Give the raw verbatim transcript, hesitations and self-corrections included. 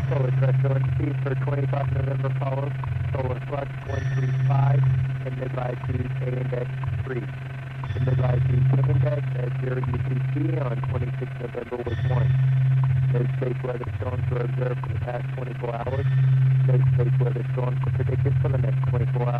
Solar terrestrial indices for twenty-five November Apollo, solar flux one three five, and mid-latitude K index three. The mid-latitude K index at zero U T C on twenty-sixth November was one. No space weather storms were observed for the past twenty-four hours. No space weather storms are predicted for the next twenty-four hours.